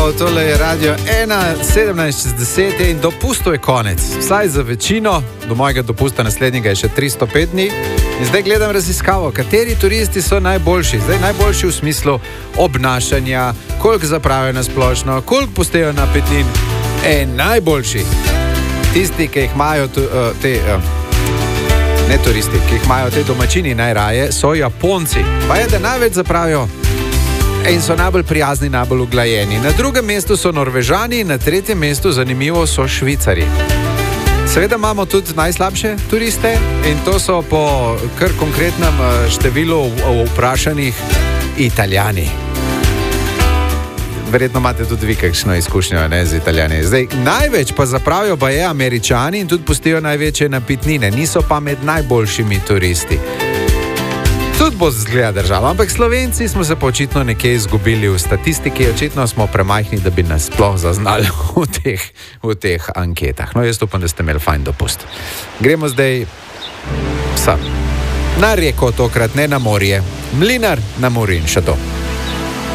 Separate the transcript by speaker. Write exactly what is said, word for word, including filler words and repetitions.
Speaker 1: Tole je radio ena sedemnajst čez deset in dopustov je konec. Vsaj za večino, do mojega dopusta naslednjega je še tristo pet dni. In zdaj gledam raziskavo, kateri turisti so najboljši. Zdaj najboljši v smislu obnašanja, koliko zapravijo na splošno, koliko pustejo napitnin. E, najboljši, tisti, ki jih imajo tu, uh, te, uh, ne turisti, ki jih imajo te domačini najraje, so Japonci. Pa je, da največ zapravijo in so najbolj prijazni, najbolj uglajeni. Na drugem mestu so Norvežani, na tretjem mestu, zanimivo, so Švicari. Seveda imamo tudi najslabše turiste in to so po kar konkretnem številu vprašanih Italijani. Verjetno imate tudi vi kakšno izkušnjo, ne, z Italijani. Zdaj, največ pa zapravijo pa je Američani in tudi pustijo največje napitnine. Niso pa med najboljšimi turisti. Tudi bo zgleda država, ampak Slovenci smo se pa očitno nekje izgubili v statistiki, očitno smo premajhni, da bi nas sploh zaznali v teh, v teh anketah. No, jaz upam, da ste imeli fajn dopust. Gremo zdaj sam. Na reko tokrat, ne na morje. Mlinar na Muri in še to.